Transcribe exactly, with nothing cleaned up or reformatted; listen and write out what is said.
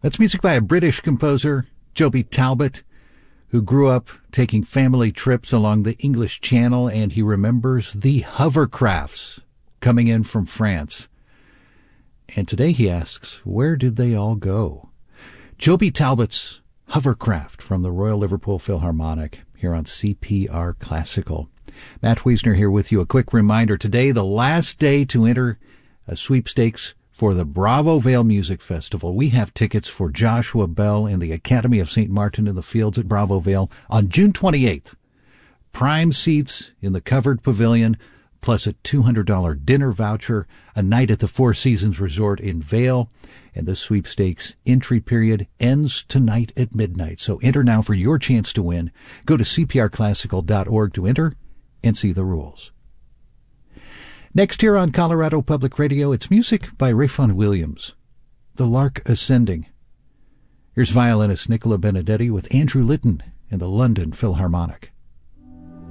That's music by a British composer, Joby Talbot, who grew up taking family trips along the English Channel, and he remembers the hovercrafts coming in from France. And today he asks, where did they all go? Joby Talbot's Hovercraft from the Royal Liverpool Philharmonic here on C P R Classical. Matt Wiesner here with you. A quick reminder, today the last day to enter a sweepstakes for the Bravo Vale Music Festival. We have tickets for Joshua Bell and the Academy of Saint Martin in the Fields at Bravo Vale on June twenty-eighth. Prime seats in the covered pavilion, plus a two hundred dollars dinner voucher, a night at the Four Seasons Resort in Vail. And the sweepstakes entry period ends tonight at midnight. So enter now for your chance to win. Go to c p r classical dot org to enter and see the rules. Next here on Colorado Public Radio, it's music by Rayfon Williams, The Lark Ascending. Here's violinist Nicola Benedetti with Andrew Litton and the London Philharmonic.